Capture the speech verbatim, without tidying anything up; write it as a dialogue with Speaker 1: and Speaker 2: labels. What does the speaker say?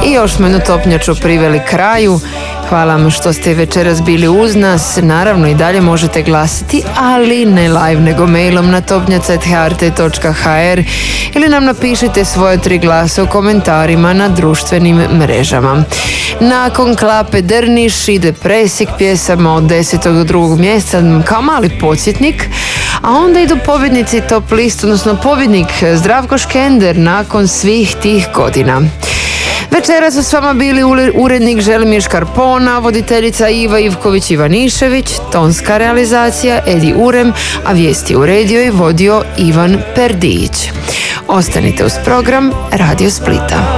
Speaker 1: I još smo jednu topnjaču priveli kraju. Hvala vam što ste večeras bili uz nas. Naravno i dalje možete glasiti, ali ne live nego mailom na topnjaca at h r t dot h r ili nam napišite svoje tri glasa u komentarima na društvenim mrežama. Nakon Klape Drniš ide presjek pjesama od desetog do drugog mjeseca kao mali podsjetnik, a onda idu pobjednici top list, odnosno pobjednik Zdravko Škender nakon svih tih godina. Večera su s vama bili urednik Želimir Škarpona, voditeljica Iva Ivković-Ivanišević, tonska realizacija Edi Urem, a vijesti uredio i vodio Ivan Perdić. Ostanite uz program Radio Splita.